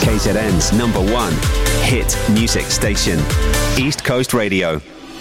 KZN's #1 hit music station, East Coast Radio.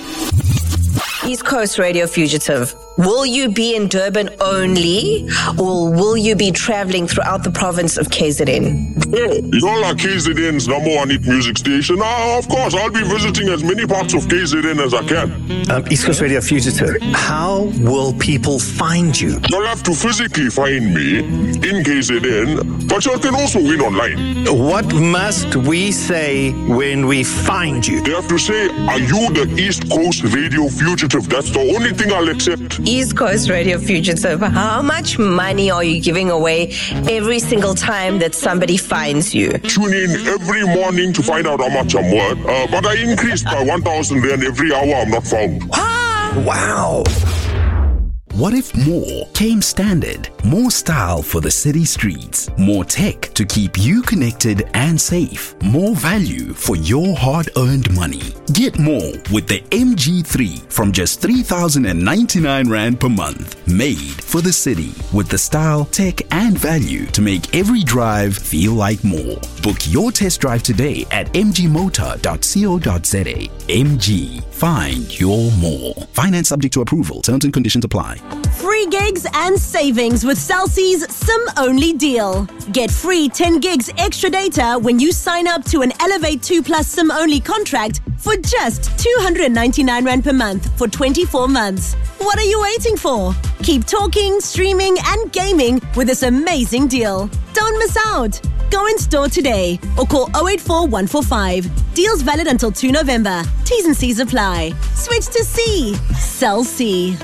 East Coast Radio Fugitive. Will you be in Durban only, or will you be traveling throughout the province of KZN? Yeah, it's all like KZN's #1 hit music station. Of course, I'll be visiting as many parts of KZN as I can. East Coast Radio Fugitive, how will people find you? You'll have to physically find me in KZN, but you can also win online. What must we say when we find you? They have to say, are you the East Coast Radio Fugitive? That's the only thing I'll accept. East Coast Radio Fugitive, how much money are you giving away every single time that somebody finds you? Tune in every morning to find out how much I'm worth. But I increased by 1,000 Rand every hour I'm not found. Wow. What if more came standard? More style for the city streets, more tech to keep you connected and safe, more value for your hard-earned money. Get more with the MG3 from just 3,099 Rand per month. Made for the city with the style, tech and value to make every drive feel like more. Book your test drive today at mgmotor.co.za. MG. Find your more. Finance subject to approval. Terms and conditions apply. Free gigs and savings with Cell C's SIM-only deal. Get free 10 gigs extra data when you sign up to an Elevate 2 Plus SIM-only contract for just 299 Rand per month for 24 months. What are you waiting for? Keep talking, streaming and gaming with this amazing deal. Don't miss out. Go in store today or call 084 145. Deals valid until 2 November. T's and C's apply. Switch to C. Cell C.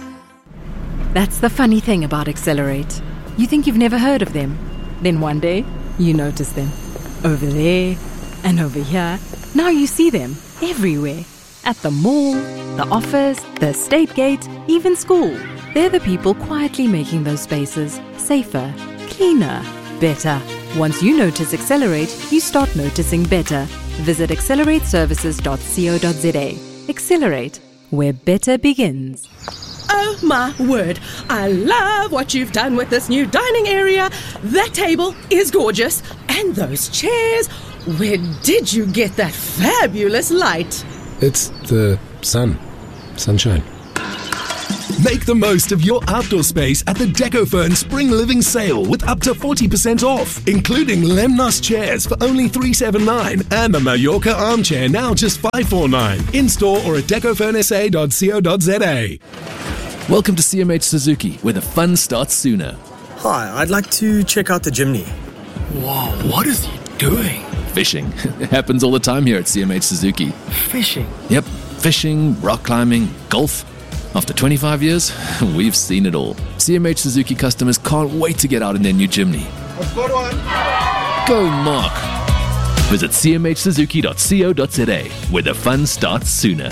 That's the funny thing about Accelerate. You think you've never heard of them. Then one day, you notice them. Over there and over here. Now you see them everywhere. At the mall, the office, the estate gate, even school. They're the people quietly making those spaces safer, cleaner, better. Once you notice Accelerate, you start noticing better. Visit accelerateservices.co.za. Accelerate, where better begins. Oh my word, I love what you've done with this new dining area. That table is gorgeous. And those chairs, where did you get that fabulous light? It's the sunshine. Make the most of your outdoor space at the Decofern Spring Living Sale with up to 40% off, including Lemnos chairs for only $379 and the Mallorca armchair now just $549. In-store or at decofernsa.co.za. Welcome to CMH Suzuki, where the fun starts sooner. Hi, I'd like to check out the Jimny. Whoa, what is he doing? Fishing. It happens all the time here at CMH Suzuki. Fishing? Yep, fishing, rock climbing, golf. After 25 years, we've seen it all. CMH Suzuki customers can't wait to get out in their new Jimny. I've got one. Go, Mark. Visit cmhsuzuki.co.za, where the fun starts sooner.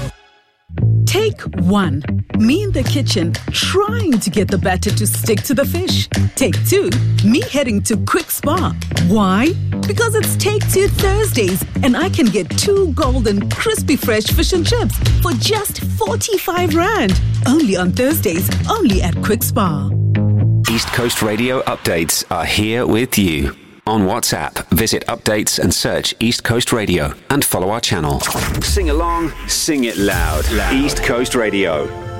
Take 1. Me in the kitchen trying to get the batter to stick to the fish. Take 2. Me heading to Quick Spa. Why? Because it's Take 2 Thursdays and I can get 2 golden crispy fresh fish and chips for just 45 Rand. Only on Thursdays, only at Quick Spa. East Coast Radio updates are here with you. On WhatsApp, visit updates and search East Coast Radio and follow our channel. Sing along, sing it loud. East Coast Radio.